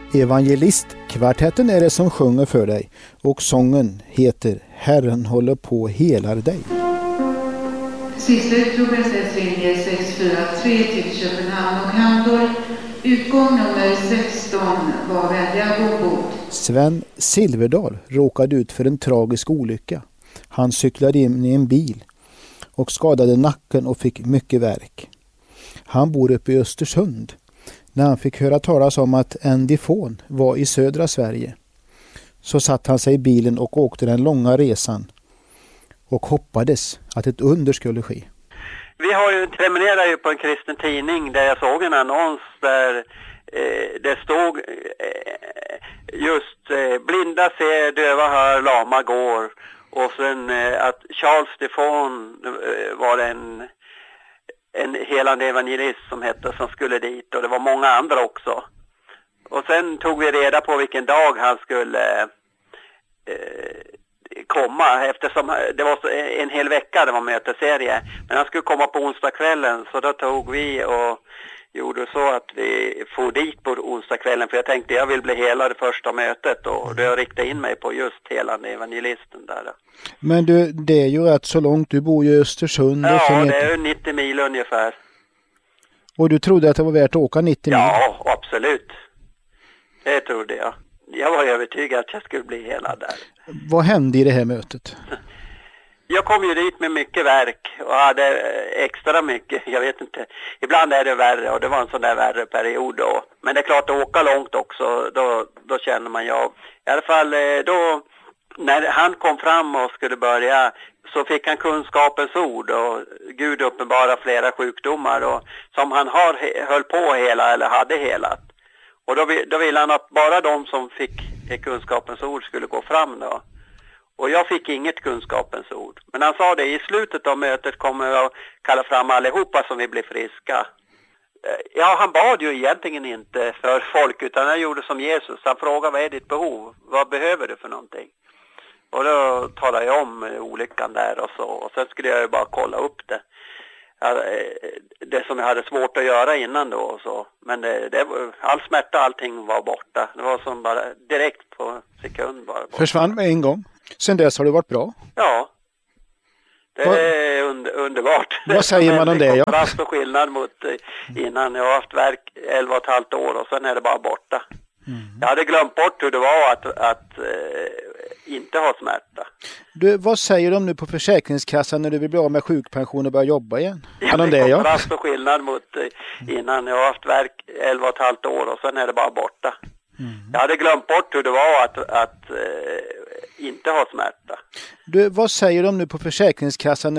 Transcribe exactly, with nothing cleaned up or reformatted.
Evangelistkvartetten är det som sjunger för dig och sången heter Herren håller på helar dig. Sista utprovningslinje sex fyra tre till Köpenhamn och Hamburg. Utgång nummer sexton, var vänliga ombord. Sven Silverdal råkade ut för en tragisk olycka. Han cyklade in i en bil och skadade nacken och fick mycket värk. Han bor uppe i Östersund. När han fick höra talas om att en difon var i södra Sverige så satt han sig i bilen och åkte den långa resan och hoppades att ett under skulle ske. Vi har ju prenumererat ju på en kristen tidning där jag såg en annons där eh, det stod eh, just eh, blinda ser, döva hör, lama går, och sen eh, att Charles Difon eh, var en en helande evangelist som hette som skulle dit, och det var många andra också. Och sen tog vi reda på vilken dag han skulle eh, komma, eftersom det var en hel vecka, det var möteserie, men han skulle komma på onsdagskvällen, så då tog vi och gjorde så att vi får dit på onsdagskvällen, för jag tänkte jag vill bli helad första mötet, och då jag riktade in mig på just helande evangelisten där. Men du, det är ju rätt så långt, du bor ju i Östersund. Ja, och det är nittio mil ungefär. Och du trodde att det var värt att åka nittio mil? Ja, absolut. Det trodde jag. Jag var övertygad att jag skulle bli helad där. Vad hände i det här mötet? Jag kom ju dit med mycket verk och hade extra mycket, jag vet inte. Ibland är det värre, och det var en sån där värre period då. Men det är klart att åka långt också, då, då känner man ju. I alla fall då, när han kom fram och skulle börja, så fick han kunskapens ord, och Gud uppenbara flera sjukdomar och, som han har, höll på hela eller hade helat. Och då, då ville han att bara de som fick kunskapens ord skulle gå fram då. Och jag fick inget kunskapens ord. Men han sa det, i slutet av mötet kommer jag att kalla fram allihopa som vi blir friska. Ja, han bad ju egentligen inte för folk, utan han gjorde som Jesus. Han frågade, vad är ditt behov? Vad behöver du för någonting? Och då talade jag om olyckan där och så. Och sen skulle jag ju bara kolla upp det. Det som jag hade svårt att göra innan då och så. Men det, det, all smärta, allting var borta. Det var som bara direkt på sekund bara. Borta. Försvann med en gång. Sen dess har det varit bra? Ja. Det vad, är under, underbart. Vad säger man om det? Ja? Kontrast och skillnad mot innan. Jag har haft verk elva och ett halvt år och sen är det bara borta. Mm. Jag hade glömt bort hur det var att, att äh, inte ha smärta. Du, vad säger de nu på Försäkringskassan när du vill bli av med sjukpension och börja jobba igen? Ja, det är kontrast och skillnad mot innan. Jag har haft verk elva och ett halvt år och sen är det bara borta. Mm. Jag hade glömt bort hur det var att, att äh, inte ha smärta. Du, vad säger de nu på Försäkringskassan